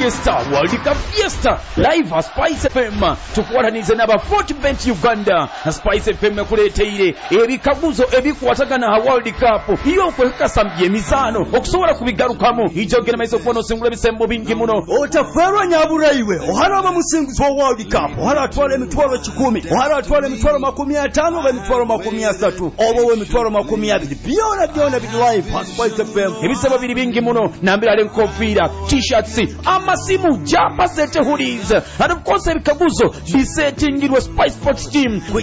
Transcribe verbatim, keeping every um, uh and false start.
Fiesta World Cup Fiesta live at Spice F M tukwatanize n'aba Fortbet Uganda. Spice F M kuleteire ebikaguzo ebikwatagana ha World Cup iyo kwekasa byemizaano okusobola kubigarukamo ijogera maiso kuno singula bisembo bingi muno otaferwa nyaburaiwe oharaba musinguzi wa World Cup ohara atwala emitwalo kikumi ohara atwala emitwalo makumi atano oba emitwalo makumi asatu oba we emitwalo makumi abiri byona byona biri live at Spice F M ebisebo biri bingi muno nambira le nkofira t-shirts amasimu japa sete hoodies and of course ebikaguzo bisetingirwe Spice Sports Team